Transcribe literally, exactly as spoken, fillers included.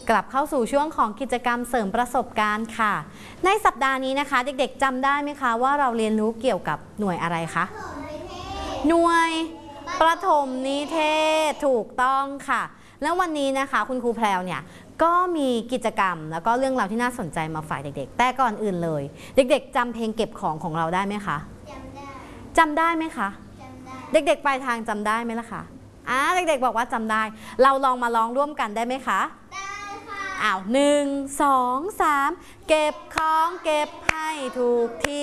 กลับเข้าสู่ช่วงของกิจกรรมเสริมประสบการณ์ค่ะในสัปดาห์นี้นะคะเด็กๆจำได้ไหมคะว่าเราเรียนรู้เกี่ยวกับหน่วยอะไรคะหน่วยประถมนิเทศถูกต้องค่ะแล้ววันนี้นะคะคุณครูแพรวเนี่ยก็มีกิจกรรมแล้วก็เรื่องราวที่น่าสนใจมาฝากเด็กๆแต่ก่อนอื่นเลยเด็กๆจำเพลงเก็บของของเราได้ไหมคะจำได้จำได้ไหมคะจำได้เด็กๆปลายทางจำได้ไหมล่ะคะอ่าเด็กๆบอกว่าจำได้เราลองมาร้องร่วมกันได้ไหมคะได้ค่ะอ้าวหนึ่งสองสามเก็บของเก็บให้ถูกที่